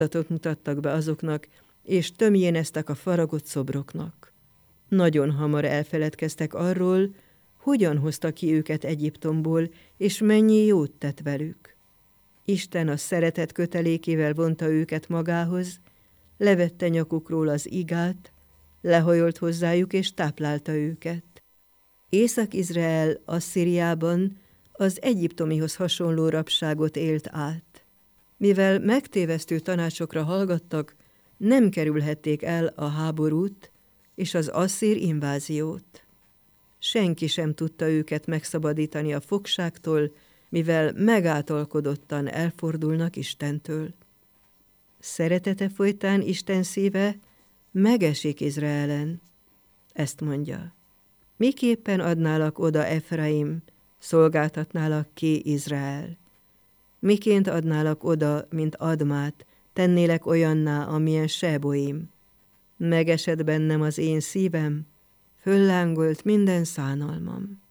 mutattak be azoknak, és tömjéneztek a faragott szobroknak. Nagyon hamar elfeledkeztek arról, hogyan hozta ki őket Egyiptomból, és mennyi jót tett velük. Isten a szeretet kötelékével vonta őket magához, levette nyakukról az igát, lehajolt hozzájuk és táplálta őket. Észak-Izrael Asszíriában az egyiptomihoz hasonló rabságot élt át. Mivel megtévesztő tanácsokra hallgattak, nem kerülhették el a háborút és az asszír inváziót. Senki sem tudta őket megszabadítani a fogságtól, mivel megáltalkodottan elfordulnak Istentől. Szeretete folytán Isten szíve megesik Izraelen. Ezt mondja: miképpen adnálak oda Efraim, szolgáltatnálak ki Izrael? Miként adnálak oda, mint Admát, tennélek olyanná, amilyen Seboim? Megesett bennem az én szívem, föllángolt minden szánalmam.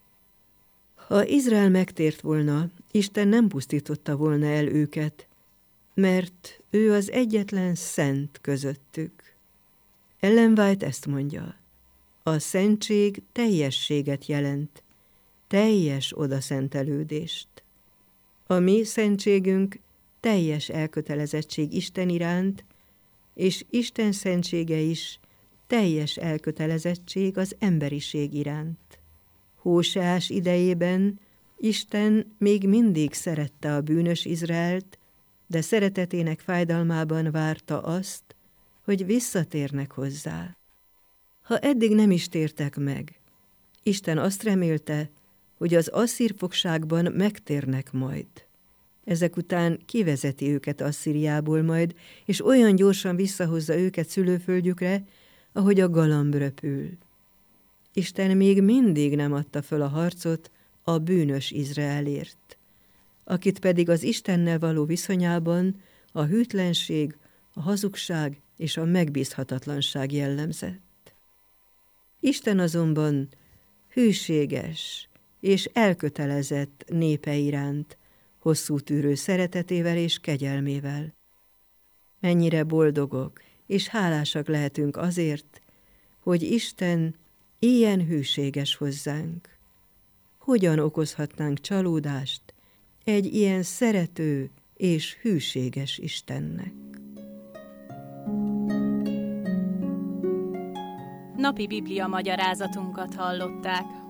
Ha Izrael megtért volna, Isten nem pusztította volna el őket, mert ő az egyetlen szent közöttük. Ellen White ezt mondja: a szentség teljességet jelent, teljes odaszentelődést. A mi szentségünk teljes elkötelezettség Isten iránt, és Isten szentsége is teljes elkötelezettség az emberiség iránt. Hóseás idejében Isten még mindig szerette a bűnös Izraelt, de szeretetének fájdalmában várta azt, hogy visszatérnek hozzá. Ha eddig nem is tértek meg, Isten azt remélte, hogy az asszír fogságban megtérnek majd. Ezek után kivezeti őket Asszíriából majd, és olyan gyorsan visszahozza őket szülőföldjükre, ahogy a galamb röpül. Isten még mindig nem adta föl a harcot a bűnös Izraelért, akit pedig az Istennel való viszonyában a hűtlenség, a hazugság és a megbízhatatlanság jellemzett. Isten azonban hűséges és elkötelezett népe iránt, hosszú tűrő szeretetével és kegyelmével. Mennyire boldogok és hálásak lehetünk azért, hogy Isten ilyen hűséges hozzánk. Hogyan okozhatnánk csalódást egy ilyen szerető és hűséges Istennek? Napi Biblia magyarázatunkat hallották.